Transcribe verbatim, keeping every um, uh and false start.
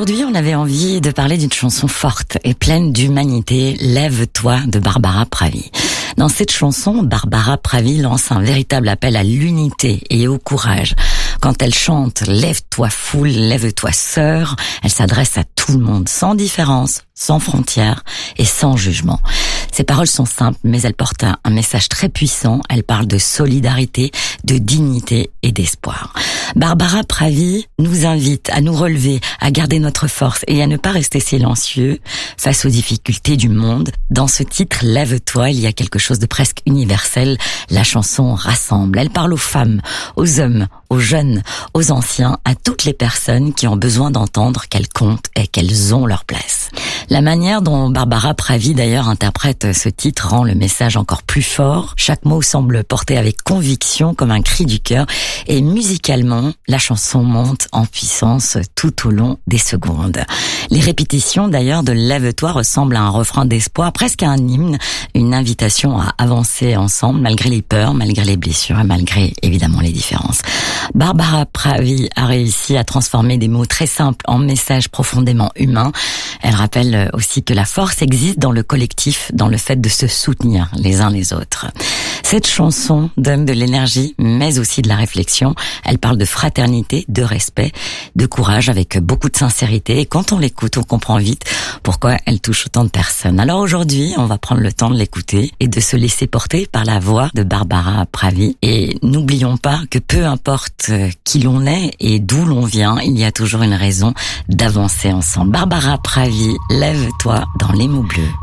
Aujourd'hui, on avait envie de parler d'une chanson forte et pleine d'humanité, Lève-toi de Barbara Pravi. Dans cette chanson, Barbara Pravi lance un véritable appel à l'unité et au courage. Quand elle chante « Lève-toi foule, lève-toi sœur », elle s'adresse à tout le monde, sans différence, sans frontières et sans jugement. Ses paroles sont simples, mais elles portent un, un message très puissant. Elle parle de solidarité, de dignité et d'espoir. Barbara Pravi nous invite à nous relever, à garder notre force et à ne pas rester silencieux face aux difficultés du monde. Dans ce titre, Lève-toi, il y a quelque chose de presque universel. La chanson rassemble. Elle parle aux femmes, aux hommes, aux jeunes, aux anciens, à toutes les personnes qui ont besoin d'entendre qu'elles comptent et qu'elles ont leur place. La manière dont Barbara Pravi d'ailleurs interprète ce titre rend le message encore plus fort. Chaque mot semble porté avec conviction comme un cri du cœur et musicalement, la chanson monte en puissance tout au long des secondes. Les répétitions d'ailleurs de Lève-toi ressemblent à un refrain d'espoir, presque à un hymne, une invitation à avancer ensemble malgré les peurs, malgré les blessures et malgré évidemment les différences. Barbara Pravi a réussi à transformer des mots très simples en messages profondément humains. Elle rappelle aussi que la force existe dans le collectif, dans le fait de se soutenir les uns les autres. Cette chanson donne de l'énergie, mais aussi de la réflexion. Elle parle de fraternité, de respect, de courage avec beaucoup de sincérité. Et quand on l'écoute, on comprend vite pourquoi elle touche autant de personnes. Alors aujourd'hui, on va prendre le temps de l'écouter et de se laisser porter par la voix de Barbara Pravi. Et n'oublions pas que peu importe qui l'on est et d'où l'on vient, il y a toujours une raison d'avancer ensemble. Barbara Pravi, Lève-toi dans les mots bleus.